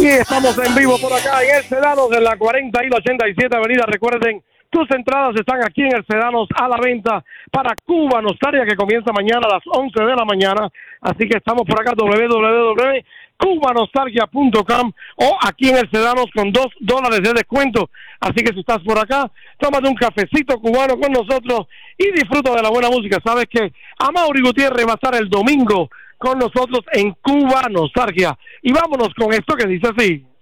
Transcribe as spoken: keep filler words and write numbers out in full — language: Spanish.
Sí, estamos en vivo por acá en el Sedanos, en la cuarenta y la ochenta y siete Avenida. Recuerden, tus entradas están aquí en el Sedanos a la venta para Cuba Nostalgia, que comienza mañana a las once de la mañana. Así que estamos por acá, doble u doble u doble u punto cuba nostalgia punto com, o aquí en el Sedanos con dos dólares de descuento. Así que si estás por acá, tómate un cafecito cubano con nosotros y disfruta de la buena música. Sabes que Amaury Gutiérrez va a estar el domingo con nosotros en Cuba Nostalgia. Y vámonos con esto que dice así.